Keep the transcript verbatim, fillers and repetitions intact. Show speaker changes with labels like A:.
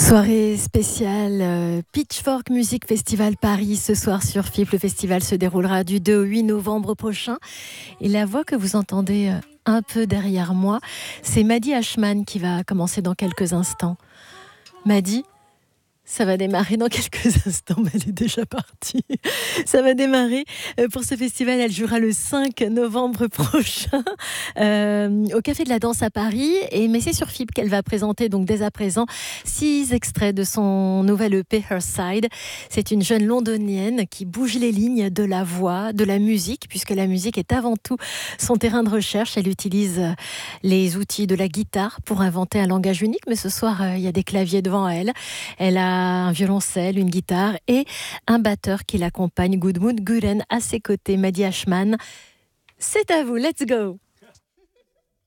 A: Soirée spéciale euh, Pitchfork Music Festival Paris ce soir sur F I P. Le festival se déroulera du deux au huit novembre prochain. Et la voix que vous entendez euh, un peu derrière moi, c'est Maddy Ashman qui va commencer dans quelques instants. Maddy, ça va démarrer dans quelques instants, mais elle est déjà partie. Ça va démarrer pour ce festival. Elle jouera le cinq novembre prochain euh, au Café de la Danse à Paris. Et, mais c'est sur F I P qu'elle va présenter donc dès à présent six extraits de son nouvel E P Her Side. C'est une jeune londonienne qui bouge les lignes de la voix, de la musique, puisque la musique est avant tout son terrain de recherche. Elle utilise les outils de la guitare pour inventer un langage unique. Mais ce soir, il y a des claviers devant elle. Elle a un violoncelle, une guitare et un batteur qui l'accompagne, Gudmund Guren, à ses côtés. Maddy Ashman, c'est à vous, let's go!